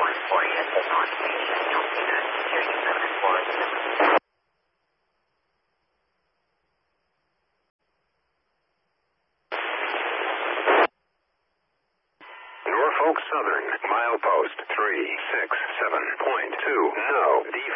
140 at the launch station. Altitude 37 4. Norfolk Southern, milepost 367.2. No,